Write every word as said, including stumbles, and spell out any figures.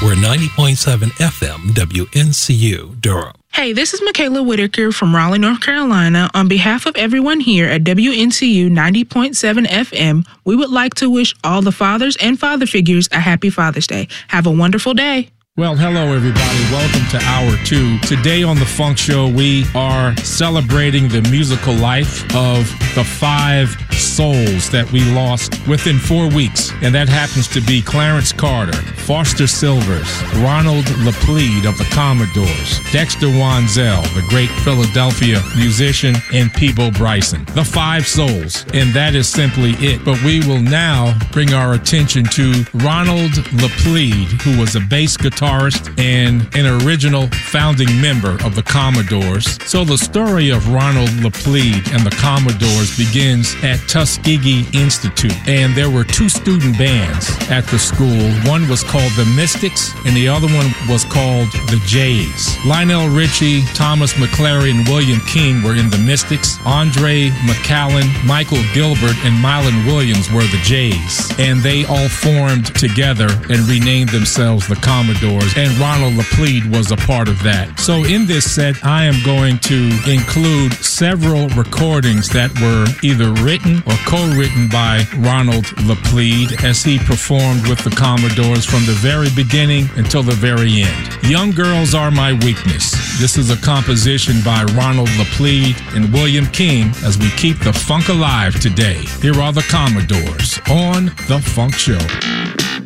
We're ninety point seven F M W N C U, Durham. Hey, this is Michaela Whitaker from Raleigh, North Carolina. On behalf of everyone here at W N C U ninety point seven F M, we would like to wish all the fathers and father figures a happy Father's Day. Have a wonderful day. Well, hello, everybody. Welcome to Hour Two. Today on The Funk Show, we are celebrating the musical life of the five souls that we lost within four weeks. And that happens to be Clarence Carter, Foster Silvers, Ronald LaPleed of the Commodores, Dexter Wansell, the great Philadelphia musician, and Peabo Bryson. The five souls. And that is simply it. But we will now bring our attention to Ronald LaPleed, who was a bass guitarist and an original founding member of the Commodores. So the story of Ronald LaPleed and the Commodores begins at Tuskegee Institute, and there were two student bands at the school. One was called the Mystics, and the other one was called the Jays. Lionel Richie, Thomas McClary, and William King were in the Mystics. Andre McCallan, Michael Gilbert, and Mylan Williams were the Jays, and they all formed together and renamed themselves the Commodores. And Ronald LaPleed was a part of that. So in this set, I am going to include several recordings that were either written or co-written by Ronald LaPleed as he performed with the Commodores from the very beginning until the very end. Young Girls Are My Weakness. This is a composition by Ronald LaPleed and William King as we keep the funk alive today. Here are the Commodores on The Funk Show.